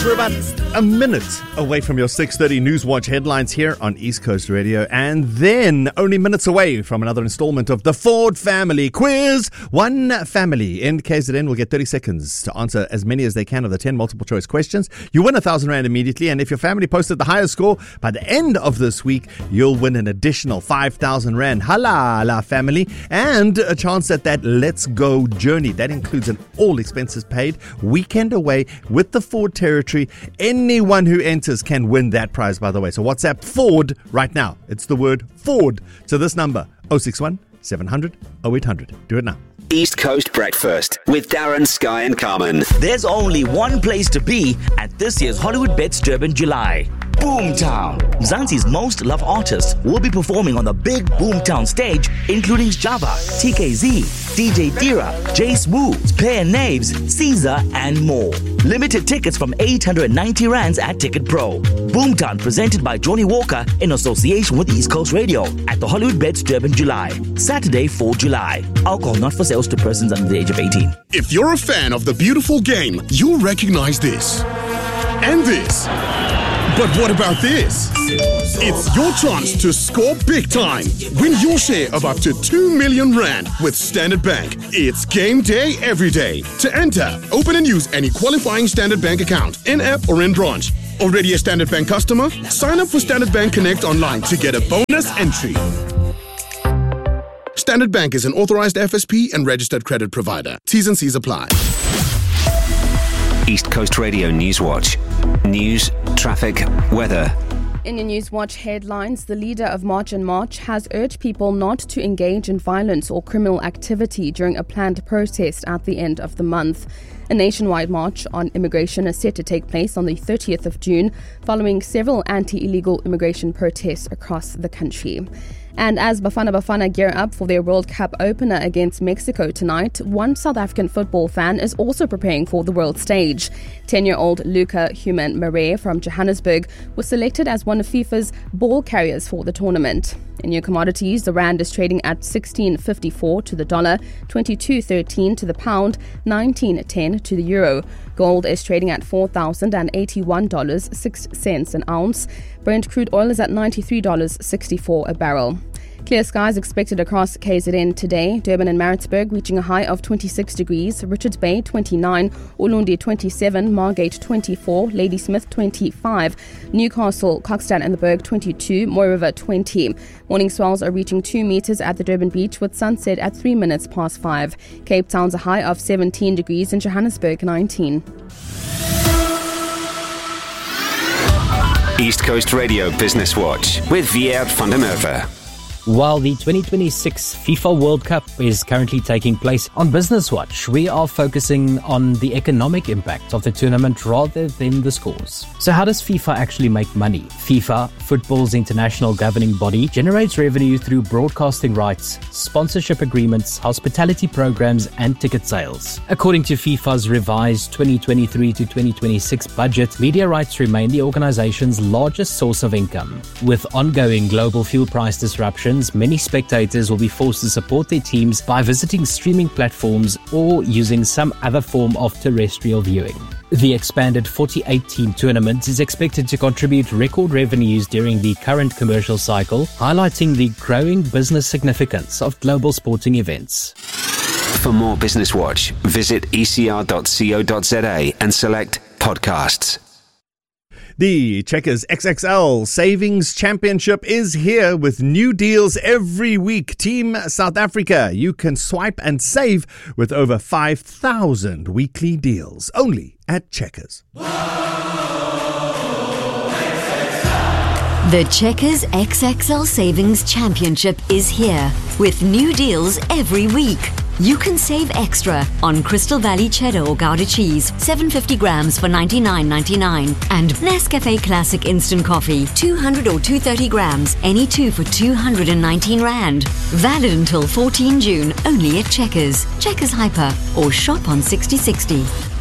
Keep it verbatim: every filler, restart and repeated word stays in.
We're about a minute away from your six thirty Newswatch headlines here on East Coast Radio, and then only minutes away from another installment of the Ford Family Quiz. One family in K Z N will get thirty seconds to answer as many as they can of the ten multiple choice questions. You win a thousand rand immediately, and if your family posted the highest score by the end of this week, you'll win an additional five thousand rand. Halala family, and a chance at that Let's Go journey. That includes an all expenses paid weekend away with the Ford Territory. Anyone who enters can win that prize, by the way. So WhatsApp Ford right now. It's the word Ford to this number, oh six one, seven hundred, oh eight hundred. Do it now. East Coast Breakfast with Darren, Sky and Carmen. There's only one place to be at this year's Hollywood Bets Durban July. Boomtown. Mzansi's most loved artists will be performing on the big Boomtown stage, including Java, T K Z, D J Dira, Jace Wu, Player Naves, Caesar, and more. Limited tickets from eight hundred ninety rands at Ticket Pro. Boomtown presented by Johnny Walker in association with East Coast Radio at the Hollywood Bets Durban July. Saturday, fourth of July. Alcohol not for sales to persons under the age of eighteen. If you're a fan of the beautiful game, you'll recognize this. And this. But what about this? It's your chance to score big time. Win your share of up to two million rand with Standard Bank. It's game day every day. To enter, open and use any qualifying Standard Bank account, in-app or in-branch. Already a Standard Bank customer? Sign up for Standard Bank Connect online to get a bonus entry. Standard Bank is an authorized F S P and registered credit provider. T's and C's apply. East Coast Radio Newswatch. News, traffic, weather. In your Newswatch headlines, the leader of March and March has urged people not to engage in violence or criminal activity during a planned protest at the end of the month. A nationwide march on immigration is set to take place on the thirtieth of June, following several anti-illegal immigration protests across the country. And as Bafana Bafana gear up for their World Cup opener against Mexico tonight, one South African football fan is also preparing for the world stage. ten-year-old Luca Human Mare from Johannesburg was selected as one of FIFA's ball carriers for the tournament. In your commodities, the rand is trading at sixteen fifty-four to the dollar, twenty-two thirteen to the pound, nineteen ten to the euro. Gold is trading at four thousand eighty-one dollars and six cents an ounce. Brent crude oil is at ninety-three dollars and sixty-four cents a barrel. Clear skies expected across K Z N today. Durban and Maritzburg reaching a high of twenty-six degrees. Richards Bay twenty-nine, Ulundi twenty-seven, Margate twenty-four, Ladysmith twenty-five, Newcastle, Coxton and the Berg twenty-two, Moy River twenty. Morning swells are reaching two meters at the Durban beach with sunset at three minutes past five. Cape Town's a high of seventeen degrees and Johannesburg nineteen. East Coast Radio Business Watch with Vier van der Merwe. While the twenty twenty-six FIFA World Cup is currently taking place, on Business Watch, we are focusing on the economic impact of the tournament rather than the scores. So how does FIFA actually make money? FIFA, football's international governing body, generates revenue through broadcasting rights, sponsorship agreements, hospitality programs, and ticket sales. According to FIFA's revised twenty twenty-three to twenty twenty-six budget, media rights remain the organization's largest source of income. With ongoing global fuel price disruptions, many spectators will be forced to support their teams by visiting streaming platforms or using some other form of terrestrial viewing. The expanded forty-eight team tournament is expected to contribute record revenues during the current commercial cycle, highlighting the growing business significance of global sporting events. For more Business Watch, visit e c r dot co dot z a and select podcasts. The Checkers X X L Savings Championship is here with new deals every week. Team South Africa, you can swipe and save with over five thousand weekly deals only at Checkers. The Checkers X X L Savings Championship is here with new deals every week. You can save extra on Crystal Valley Cheddar or Gouda cheese, seven hundred fifty grams for ninety-nine ninety-nine, and Nescafe Classic Instant Coffee, two hundred or two hundred thirty grams, any two for two hundred nineteen rand. Valid until fourteenth of June, only at Checkers, Checkers Hyper, or shop on sixty sixty.